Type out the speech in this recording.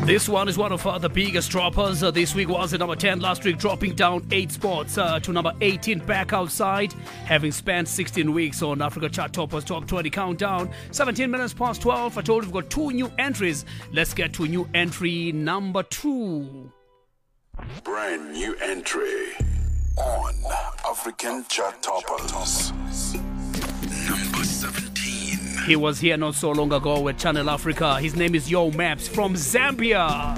This one is one of the biggest droppers. This week was at number 10, last week dropping down 8 spots to number 18, back outside, having spent 16 weeks on Africa Chart Toppers Top 20 Countdown. 17 minutes past 12. I told you we've got 2 new entries. Let's get to new entry number 2. Brand new entry on African Chart Toppers. Number 17. He was here not so long ago with Channel Africa. His name is Yo Maps from Zambia.